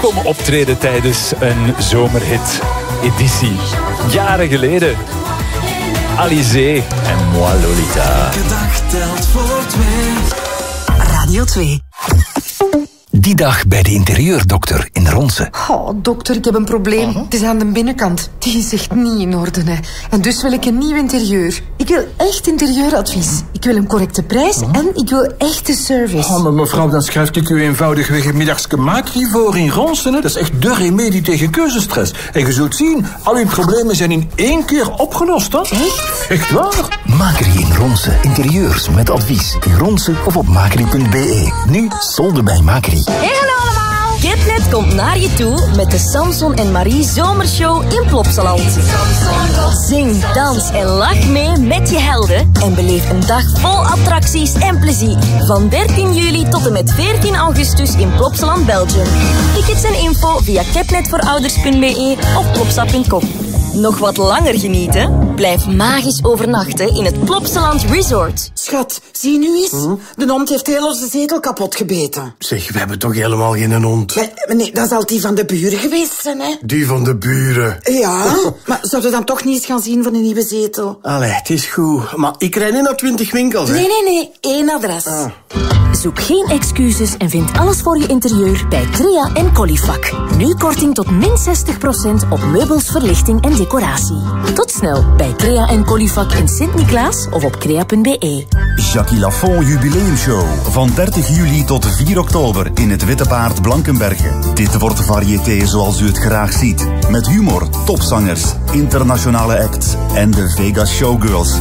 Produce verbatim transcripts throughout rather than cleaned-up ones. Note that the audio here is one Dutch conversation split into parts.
Kom optreden tijdens een zomerhit-editie. Jaren geleden. Alizé en Moi Lolita. Elke dag telt voor twee. Radio twee. Die dag bij de interieurdokter in Ronse. Oh, dokter, ik heb een probleem. Uh-huh. Het is aan de binnenkant. Die is echt niet in orde, hè. En dus wil ik een nieuw interieur. Ik wil echt interieuradvies. Ik wil een correcte prijs uh-huh. en ik wil echte service. Oh, maar mevrouw, dan schrijf ik u eenvoudigweg een middagske Macri voor in Ronse. Hè. Dat is echt de remedie tegen keuzestress. En je zult zien, al uw problemen zijn in één keer opgelost, hè. Echt? Echt waar? Macri in Ronse. Interieurs met advies. In Ronse of op macri punt b e. Nu solden bij Macri. Hey, hallo allemaal! Kidnet komt naar je toe met de Samson en Marie Zomershow in Plopsaland. Zing, dans en lach mee met je helden en beleef een dag vol attracties en plezier. Van dertien juli tot en met veertien augustus in Plopsaland, Belgium. Tickets en info via kidnetvoorouders punt b e of plopsa punt com. Nog wat langer genieten? Blijf magisch overnachten in het Plopsaland Resort. Schat, zie nu eens. Hm? De hond heeft heel onze zetel kapot gebeten. Zeg, we hebben toch helemaal geen hond? Nee, nee, dat zal die van de buren geweest zijn, hè? Die van de buren? Ja, maar zouden we dan toch niet eens gaan zien van een nieuwe zetel? Allee, het is goed. Maar ik rijd niet naar twintig winkels, hè? Nee, nee, nee. Eén adres. Ah. Zoek geen excuses en vind alles voor je interieur bij Crea en Colifac. Nu korting tot min zestig procent op meubels, verlichting en decoratie. Tot snel bij Crea en Colifac in Sint-Niklaas of op crea punt b e. Jackie Lafont Jubileumshow. Van dertig juli tot vier oktober in het Witte Paard Blankenberge. Dit wordt variété zoals u het graag ziet. Met humor, topzangers, internationale acts en de Vegas Showgirls.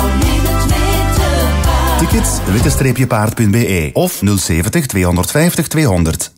Tickets witte paard punt b e of nul zeventig tweehonderdvijftig tweehonderd.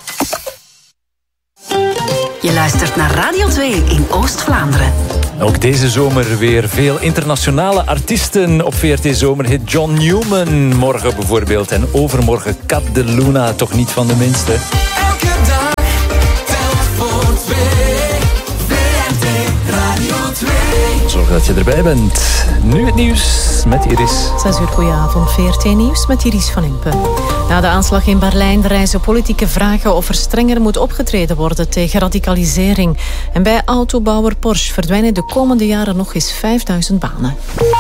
Je luistert naar Radio twee in Oost-Vlaanderen. Ook deze zomer weer veel internationale artiesten op V R T Zomerhit. John Newman morgen bijvoorbeeld en overmorgen Cat de Luna, toch niet van de minste. Elke dag telt voor twee. V R T Radio twee. Zorg dat je erbij bent. Nu het nieuws met Iris. zes uur, goedenavond. V R T Nieuws met Iris van Impe. Na de aanslag in Berlijn reizen politieke vragen of er strenger moet opgetreden worden tegen radicalisering. En bij autobouwer Porsche verdwijnen de komende jaren nog eens vijfduizend banen.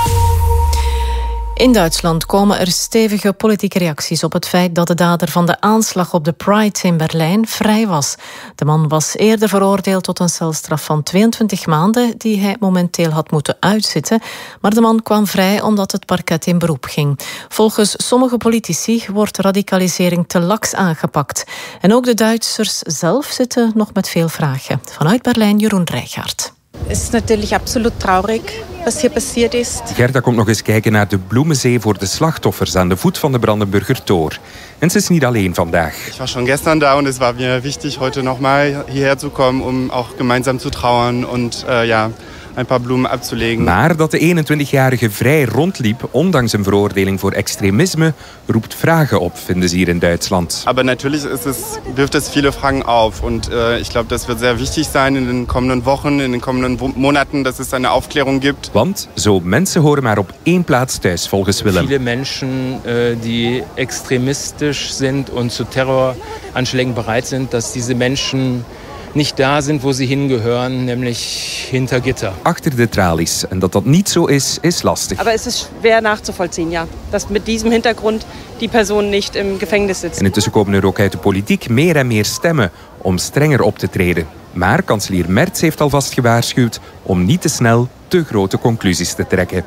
In Duitsland komen er stevige politieke reacties op het feit dat de dader van de aanslag op de Pride in Berlijn vrij was. De man was eerder veroordeeld tot een celstraf van tweeëntwintig maanden die hij momenteel had moeten uitzitten. Maar de man kwam vrij omdat het parket in beroep ging. Volgens sommige politici wordt radicalisering te laks aangepakt. En ook de Duitsers zelf zitten nog met veel vragen. Vanuit Berlijn, Jeroen Rijgaard. Het is natuurlijk absoluut traurig wat hier passiert is. Gerda komt nog eens kijken naar de bloemenzee voor de slachtoffers aan de voet van de Brandenburger Tor. En ze is niet alleen vandaag. Ik was schon gestern da und es war mir wichtig, heute nochmal hierher zu kommen, um auch gemeinsam zu trauern und uh, ja, een paar bloemen abzulegen. Maar dat de eenentwintigjarige vrij rondliep, ondanks een veroordeling voor extremisme, roept vragen op, vinden ze hier in Duitsland. Aber natürlich ist es, wirft es viele Fragen auf. Und uh, ich glaube, das wird sehr wichtig sein in den kommenden Wochen, in den kommenden Monaten, dass es eine Aufklärung gibt. Want zo mensen horen maar op één plaats thuis, volgens Willem. Viele Menschen, uh, die extremistisch sind und zu Terroranschlägen bereit sind, dass diese Menschen niet daar zijn waar ze hingehören, nämlich hinter Gitter. Achter de tralies. En dat dat niet zo is, is lastig. Aber es ist schwer nachzuvollziehen, ja. Dat met diesem Hintergrund die persoon niet im Gefängnis zit. En intussen komen er ook uit de politiek meer en meer stemmen om strenger op te treden. Maar kanselier Merz heeft alvast gewaarschuwd om niet te snel te grote conclusies te trekken.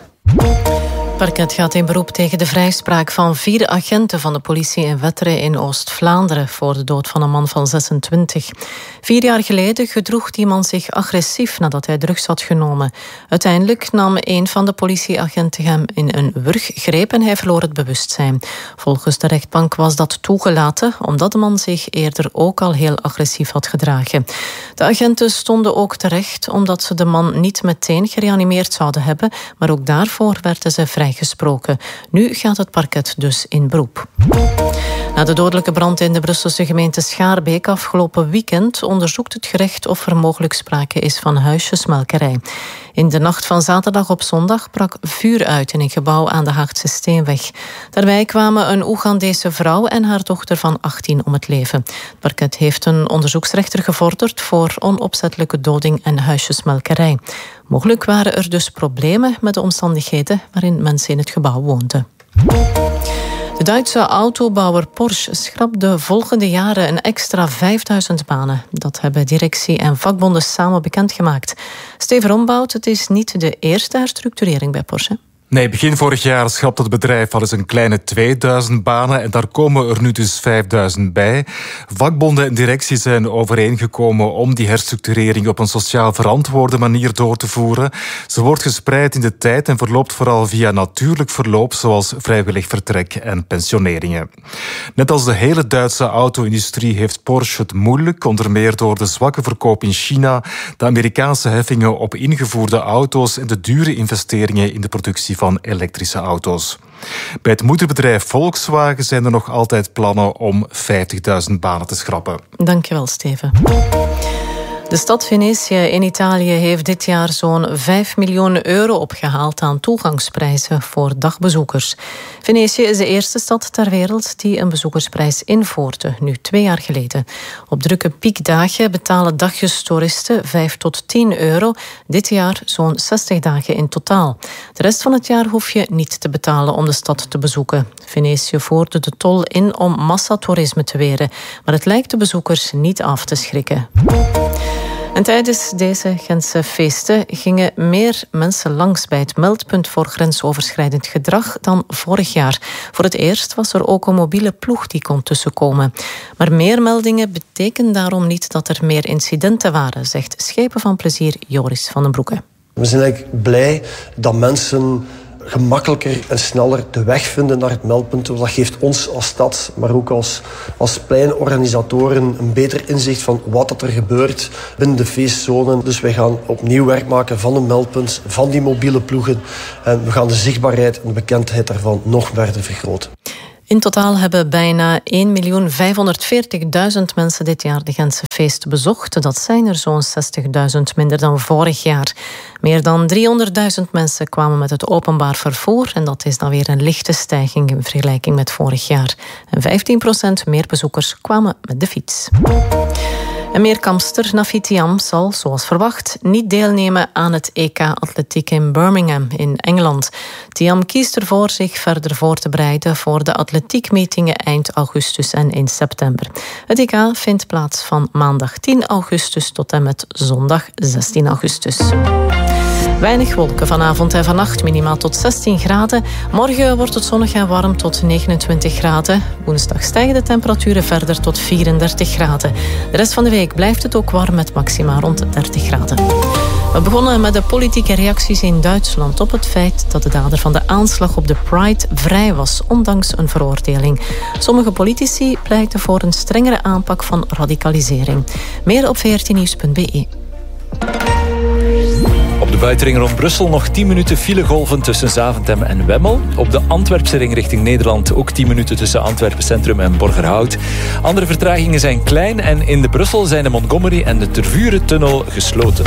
Het parket gaat in beroep tegen de vrijspraak van vier agenten van de politie in Wetteren in Oost-Vlaanderen voor de dood van een man van zesentwintig. Vier jaar geleden gedroeg die man zich agressief nadat hij drugs had genomen. Uiteindelijk nam een van de politieagenten hem in een wurggreep en hij verloor het bewustzijn. Volgens de rechtbank was dat toegelaten omdat de man zich eerder ook al heel agressief had gedragen. De agenten stonden ook terecht omdat ze de man niet meteen gereanimeerd zouden hebben, maar ook daarvoor werden ze vrij vrijgesproken. Nu gaat het parket dus in beroep. Na de dodelijke brand in de Brusselse gemeente Schaarbeek afgelopen weekend onderzoekt het gerecht of er mogelijk sprake is van huisjesmelkerij. In de nacht van zaterdag op zondag brak vuur uit in een gebouw aan de Haagse Steenweg. Daarbij kwamen een Oegandese vrouw en haar dochter van achttien om het leven. Het parket heeft een onderzoeksrechter gevorderd voor onopzettelijke doding en huisjesmelkerij. Mogelijk waren er dus problemen met de omstandigheden waarin mensen in het gebouw woonden. De Duitse autobouwer Porsche schrapt de volgende jaren een extra vijfduizend banen. Dat hebben directie en vakbonden samen bekendgemaakt. Steven Rombout, het is niet de eerste herstructurering bij Porsche. Nee, begin vorig jaar schrapt het bedrijf al eens een kleine tweeduizend banen en daar komen er nu dus vijfduizend bij. Vakbonden en directie zijn overeengekomen om die herstructurering op een sociaal verantwoorde manier door te voeren. Ze wordt gespreid in de tijd en verloopt vooral via natuurlijk verloop, zoals vrijwillig vertrek en pensioneringen. Net als de hele Duitse auto-industrie heeft Porsche het moeilijk, onder meer door de zwakke verkoop in China, de Amerikaanse heffingen op ingevoerde auto's en de dure investeringen in de productie van elektrische auto's. Bij het moederbedrijf Volkswagen zijn er nog altijd plannen om vijftigduizend banen te schrappen. Dankjewel, Steven. De stad Venetië in Italië heeft dit jaar zo'n vijf miljoen euro opgehaald aan toegangsprijzen voor dagbezoekers. Venetië is de eerste stad ter wereld die een bezoekersprijs invoerde, nu twee jaar geleden. Op drukke piekdagen betalen dagjestoeristen vijf tot tien euro, dit jaar zo'n zestig dagen in totaal. De rest van het jaar hoef je niet te betalen om de stad te bezoeken. Venetië voerde de tol in om massatoerisme te weren, maar het lijkt de bezoekers niet af te schrikken. En tijdens deze Gentse feesten gingen meer mensen langs bij het meldpunt voor grensoverschrijdend gedrag dan vorig jaar. Voor het eerst was er ook een mobiele ploeg die kon tussenkomen. Maar meer meldingen betekenen daarom niet dat er meer incidenten waren, zegt Schepen van Plezier Joris van den Broeke. We zijn eigenlijk blij dat mensen gemakkelijker en sneller de weg vinden naar het meldpunt. Dat geeft ons als stad, maar ook als, als pleinorganisatoren een beter inzicht van wat dat er gebeurt binnen de feestzone. Dus wij gaan opnieuw werk maken van een meldpunt, van die mobiele ploegen. En we gaan de zichtbaarheid en de bekendheid daarvan nog verder vergroten. In totaal hebben bijna één miljoen vijfhonderdveertigduizend mensen dit jaar de Gentse feesten bezocht. Dat zijn er zo'n zestigduizend minder dan vorig jaar. Meer dan driehonderdduizend mensen kwamen met het openbaar vervoer en dat is dan weer een lichte stijging in vergelijking met vorig jaar. En vijftien procent meer bezoekers kwamen met de fiets. En meerkampster Nafit Thiam zal, zoals verwacht, niet deelnemen aan het E K Atletiek in Birmingham in Engeland. Thiam kiest ervoor zich verder voor te bereiden voor de atletiekmetingen eind augustus en in september. Het E K vindt plaats van maandag tien augustus tot en met zondag zestien augustus. Weinig wolken vanavond en vannacht, minimaal tot zestien graden. Morgen wordt het zonnig en warm tot negenentwintig graden. Woensdag stijgen de temperaturen verder tot vierendertig graden. De rest van de week blijft het ook warm met maxima rond dertig graden. We begonnen met de politieke reacties in Duitsland op het feit dat de dader van de aanslag op de Pride vrij was, ondanks een veroordeling. Sommige politici pleiten voor een strengere aanpak van radicalisering. Meer op veertien nieuws punt b e. Op de buitenring rond Brussel nog tien minuten filegolven tussen Zaventem en Wemmel. Op de Antwerpse ring richting Nederland ook tien minuten tussen Antwerpen Centrum en Borgerhout. Andere vertragingen zijn klein en in de Brussel zijn de Montgomery en de Tervuren-tunnel gesloten.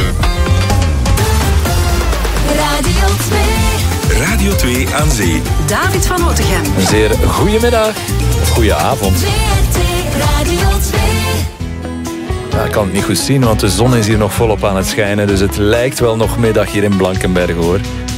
Radio twee. Radio twee aan zee. David van Otegem. Een zeer goedemiddag of goeie avond. Radio twee. Ja, ik kan het niet goed zien, want de zon is hier nog volop aan het schijnen. Dus het lijkt wel nog middag hier in Blankenberge, hoor.